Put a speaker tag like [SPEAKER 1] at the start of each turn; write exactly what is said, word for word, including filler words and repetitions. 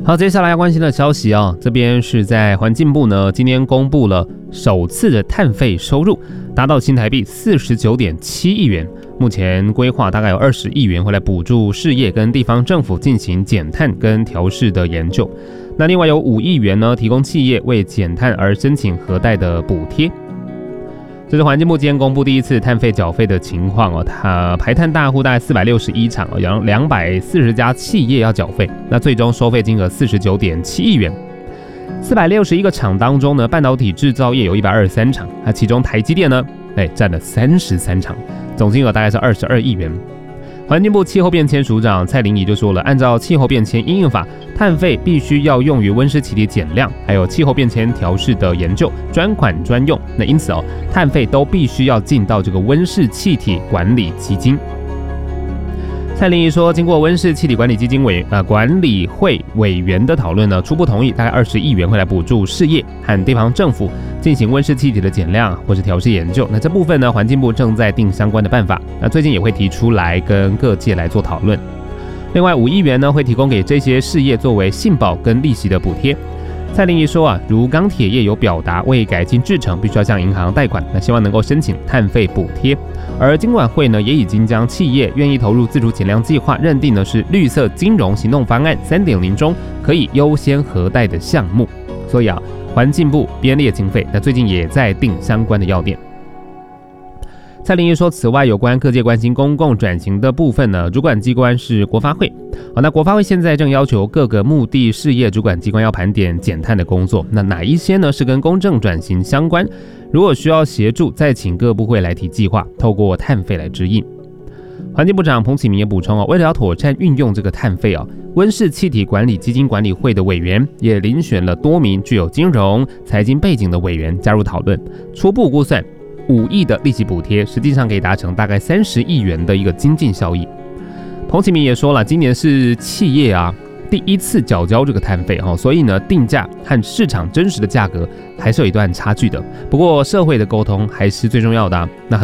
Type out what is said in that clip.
[SPEAKER 1] 好，接下来要关心的消息啊，这边是在环境部呢，今天公布了首次的碳费收入达到新台币四十九点七亿元，目前规划大概有二十亿元会来补助事业跟地方政府进行减碳跟调适的研究。那另外有五亿元呢，提供企业为减碳而申请核贷的补贴。这是环境部今天公布第一次碳费缴费的情况哦，它排碳大户大概四百六十一场哦，有两百四十家企业要缴费，那最终收费金额四十九点七亿元。四百六十一个厂当中呢，半导体制造业有一百二十三场，那其中台积电呢，哎占了三十三场，总金额大概是二十二亿元。环境部气候变迁署长蔡玲仪就说了，按照气候变迁因应法，碳费必须要用于温室气体减量，还有气候变迁调适的研究，专款专用。那因此哦，碳费都必须要进到这个温室气体管理基金。蔡玲仪说，经过温室气体管理基金委呃管理会委员的讨论呢，初步同意大概二十亿元会来补助事业和地方政府进行温室气体的减量或是调适研究。那这部分呢，环境部正在定相关的办法，那最近也会提出来跟各界来做讨论。另外五亿元呢，会提供给这些事业作为信保跟利息的补贴。蔡玲仪说啊，如钢铁业有表达为改进制程，必须要向银行贷款，那希望能够申请碳费补贴。而金管会呢，也已经将企业愿意投入自主减量计划认定呢是绿色金融行动方案 三点零 中可以优先核贷的项目。所以啊，环境部编列经费，那最近也在定相关的要点。蔡玲仪说，此外有关各界关心公共转型的部分呢，主管机关是国发会。好，那国发会现在正要求各个目的事业主管机关要盘点减碳的工作，那哪一些呢是跟公正转型相关？如果需要协助，再请各部会来提计划，透过碳费来指引。环境部长彭启明也补充哦，为了要妥善运用这个碳费啊，温室气体管理基金管理会的委员也遴选了多名具有金融财经背景的委员加入讨论，初步估算五亿的利息补贴，实际上可以达成大概三十亿元的一个经济效益。彭启明也说了，今年是企业啊第一次缴交这个碳费哈，所以呢，定价和市场真实的价格还是有一段差距的。不过社会的沟通还是最重要的啊。那